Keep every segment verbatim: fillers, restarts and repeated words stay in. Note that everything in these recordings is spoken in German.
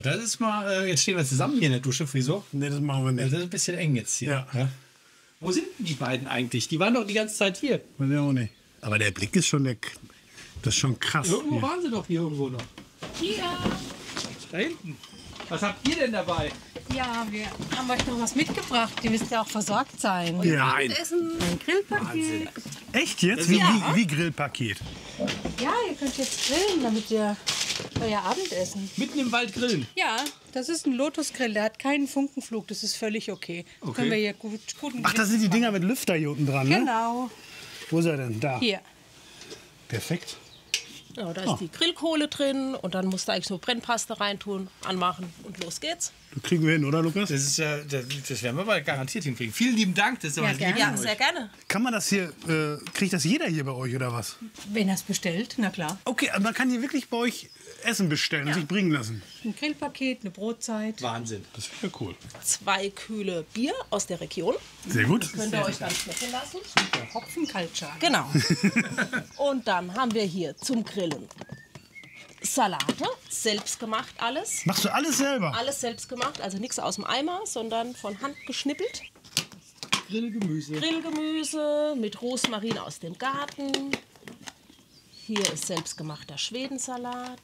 Das ist mal, äh, jetzt stehen wir zusammen hier in der Dusche, Frisur. Nee, das machen wir nicht. Das ist ein bisschen eng jetzt hier. Ja. Ja. Wo sind denn die beiden eigentlich? Die waren doch die ganze Zeit hier. Weiß ich auch nicht. Aber der Blick ist schon, der, das ist schon krass. Irgendwo Hier. waren sie doch hier irgendwo noch. Hier. Da hinten. Was habt ihr denn dabei? Ja, wir haben euch noch was mitgebracht. Ihr müsst ja auch versorgt sein. Ja. Essen, ein Grillpaket. Echt jetzt? Wie, Ja. wie, wie Grillpaket? Ja, ihr könnt jetzt grillen, damit ihr euer Abendessen. Mitten im Wald grillen. Ja, das ist ein Lotusgrill. Der hat keinen Funkenflug. Das ist völlig okay. Okay. Können wir hier gut, guten Ach, das sind die Dinger mit Lüfter hier unten dran, ne? Genau. Wo ist er denn? Da. Hier. Perfekt. Ja, da ist die Grillkohle drin und dann musst du eigentlich nur Brennpaste reintun, anmachen und los geht's. Das kriegen wir hin, oder Lukas? Das, ist ja, das, das werden wir mal garantiert hinkriegen. Vielen lieben Dank. Das ist aber Ja, gerne. Ja, sehr gerne. Kann man das hier, äh, kriegt das jeder hier bei euch, oder was? Wenn er es bestellt, na klar. Okay, aber man kann hier wirklich bei euch Essen bestellen und sich bringen lassen. Ein Grillpaket, eine Brotzeit. Wahnsinn. Das wäre cool. Zwei Kühle Bier aus der Region. Sehr gut. Könnt ihr euch dann schmecken lassen. Hopfenkaltschaden. Genau. Und dann haben wir hier zum Grillen Salate, selbst gemacht alles. Machst du alles selber? Alles selbst gemacht, also nichts aus dem Eimer, sondern von Hand geschnippelt. Grillgemüse. Grillgemüse mit Rosmarin aus dem Garten. Hier ist selbstgemachter Schwedensalat.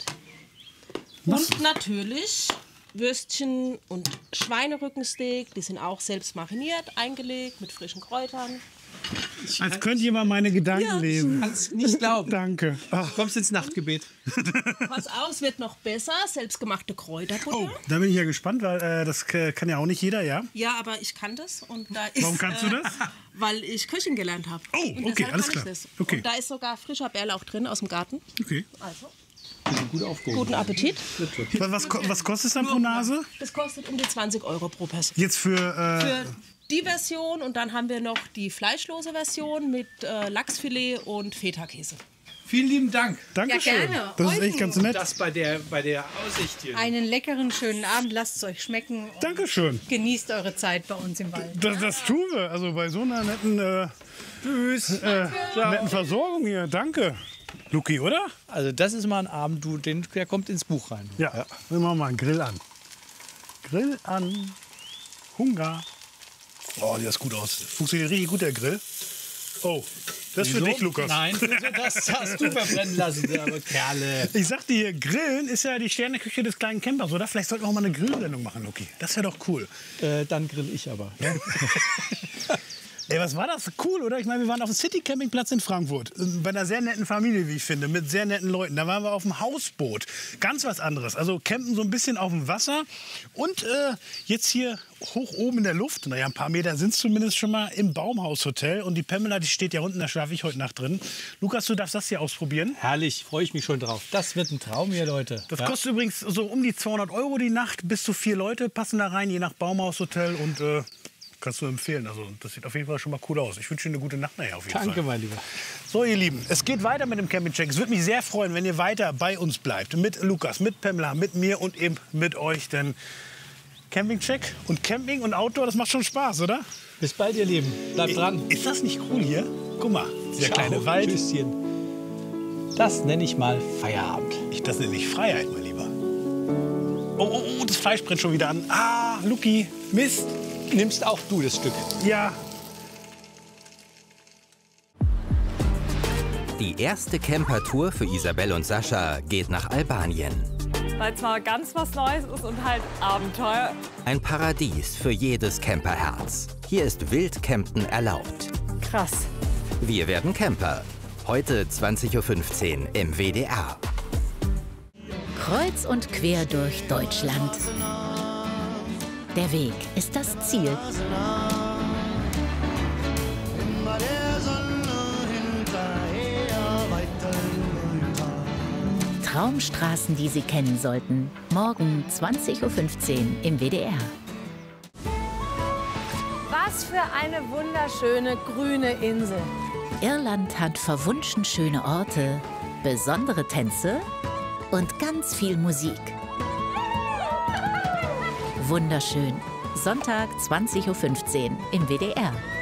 Und natürlich Würstchen und Schweinerückensteak. Die sind auch selbst mariniert, eingelegt mit frischen Kräutern. Als könnt ihr mal meine Gedanken lesen. Kannst nicht glauben. Danke. Ach. Du kommst ins Nachtgebet. Pass auf, es wird noch besser. Selbstgemachte Kräuterbutter. Oh, da bin ich ja gespannt, weil äh, das äh, kann ja auch nicht jeder, ja? Ja, aber ich kann das. Und da ist, Warum kannst du das? Weil ich Köchin gelernt habe. Oh, Und okay, deshalb alles kann klar. ich das. Okay. Und da ist sogar frischer Bärlauch drin aus dem Garten. Okay. Also, Gut aufgehoben. guten Appetit. Was, was, ko- was kostet es dann pro Nase? Das kostet um die zwanzig Euro pro Person. Jetzt für, äh, Für die Version und dann haben wir noch die fleischlose Version mit äh, Lachsfilet und Feta-Käse. Vielen lieben Dank. Dankeschön. Ja, gerne. Das ist echt Eugen. ganz nett. Das bei der, bei der Aussicht hier. Einen leckeren, schönen Abend. Lasst es euch schmecken. Und Dankeschön. genießt eure Zeit bei uns im Wald. Das, das tun wir. Also bei so einer netten, äh, äh, netten Versorgung hier. Danke. Luki, oder? Also das ist mal ein Abend, du, den, der kommt ins Buch rein. Ja. Wir machen mal einen Grill an. Grill an. Hunger. Oh, sieht das gut aus. Funktioniert richtig gut, der Grill. Oh, das ist für Wieso? dich, Lukas. Nein, das hast du verbrennen lassen, aber Kerle. Ich sagte hier, Grillen ist ja die Sterneküche des kleinen Campers, oder? Vielleicht sollten wir auch mal eine Grillsendung machen, Luki. Das wäre doch cool. Äh, dann grill ich aber. Ey, was war das? Cool, oder? Ich meine, wir waren auf dem City Campingplatz in Frankfurt. Bei einer sehr netten Familie, wie ich finde, mit sehr netten Leuten. Da waren wir auf dem Hausboot. Ganz was anderes. Also campen so ein bisschen auf dem Wasser. Und äh, jetzt hier hoch oben in der Luft, naja, ein paar Meter sind es zumindest schon mal, im Baumhaushotel. Und die Pamela, die steht ja unten, da schlafe ich heute Nacht drin. Lukas, du darfst das hier ausprobieren. Herrlich, freue ich mich schon drauf. Das wird ein Traum hier, Leute. Das Ja. kostet übrigens so um die zweihundert Euro die Nacht. Bis zu vier Leute passen da rein, je nach Baumhaushotel. Und äh, kannst du empfehlen. Also das sieht auf jeden Fall schon mal cool aus. Ich wünsche dir eine gute Nacht nachher auf jeden Danke, Fall. mein Lieber. So, ihr Lieben, es geht weiter mit dem Campingcheck. Es würde mich sehr freuen, wenn ihr weiter bei uns bleibt. Mit Lukas, mit Pamela, mit mir und eben mit euch. Denn Campingcheck und Camping und Outdoor, das macht schon Spaß, oder? Bis bald, ihr Lieben. Bleibt dran. Ist das nicht cool hier? Guck mal, der Ciao. kleine Wald. Tschüsschen. Das nenne ich mal Feierabend. Ich, das nenne ich Freiheit, mein Lieber. Oh, oh, oh, das Fleisch brennt schon wieder an. Ah, Luki, Mist. Nimmst auch du das Stück. Ja. Die erste Campertour für Isabel und Sascha geht nach Albanien. Weil es mal ganz was Neues ist und halt Abenteuer. Ein Paradies für jedes Camperherz. Hier ist Wildcampen erlaubt. Krass. Wir werden Camper. Heute zwanzig Uhr fünfzehn im W D R. Kreuz und quer durch Deutschland. Der Weg ist das Ziel. Traumstraßen, die Sie kennen sollten. Morgen zwanzig Uhr fünfzehn im W D R. Was für eine wunderschöne grüne Insel. Irland hat verwunschen schöne Orte, besondere Tänze und ganz viel Musik. Wunderschön. Sonntag zwanzig Uhr fünfzehn im W D R.